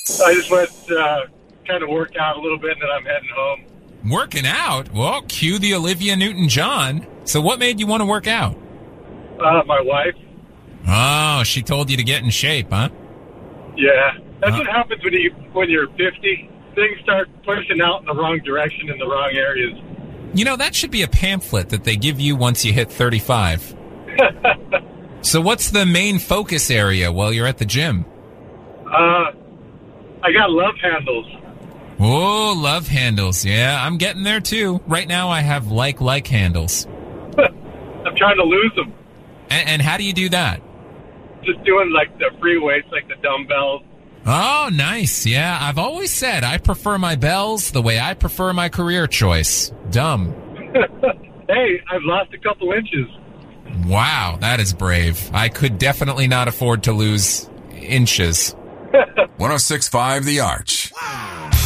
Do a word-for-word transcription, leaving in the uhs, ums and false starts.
I just went uh, kind of work out a little bit, and then I'm heading home. Working out? Well, cue the Olivia Newton-John. So what made you want to work out? Uh, my wife. Oh, she told you to get in shape, huh? Yeah. That's huh? what happens when, you, when you're fifty. Things start pushing out in the wrong direction in the wrong areas. You know, that should be a pamphlet that they give you once you hit thirty-five. So what's the main focus area while you're at the gym? Uh, I got love handles. Oh, love handles. Yeah, I'm getting there too. Right now I have like-like handles. I'm trying to lose them. And, and how do you do that? Just doing like the free weights, like the dumbbells. Oh, nice. Yeah, I've always said I prefer my bells the way I prefer my career choice. Dumb. Hey, I've lost a couple inches. Wow, that is brave. I could definitely not afford to lose inches. one oh six point five The Arch.